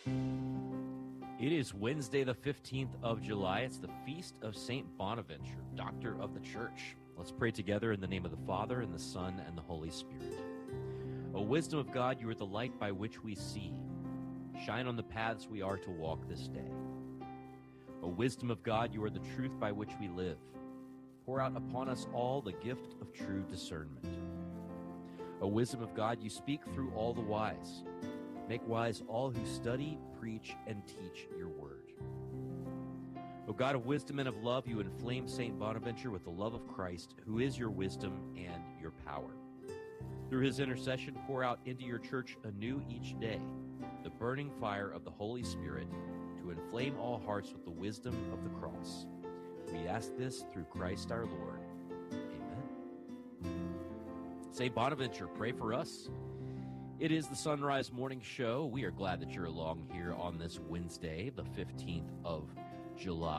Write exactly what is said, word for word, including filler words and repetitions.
It is Wednesday, the fifteenth of July. It's the feast of Saint Bonaventure, Doctor of the Church. Let's pray together in the name of the Father, and the Son, and the Holy Spirit. O wisdom of God, you are the light by which we see. Shine on the paths we are to walk this day. O wisdom of God, you are the truth by which we live. Pour out upon us all the gift of true discernment. O wisdom of God, you speak through all the wise. Make wise all who study, preach, and teach your word. O God of wisdom and of love, you inflame Saint Bonaventure with the love of Christ, who is your wisdom and your power. Through his intercession, pour out into your church anew each day the burning fire of the Holy Spirit to inflame all hearts with the wisdom of the cross. We ask this through Christ our Lord. Amen. Saint Bonaventure, pray for us. It is the Sunrise Morning Show. We are glad that you're along here on this Wednesday, the fifteenth of July.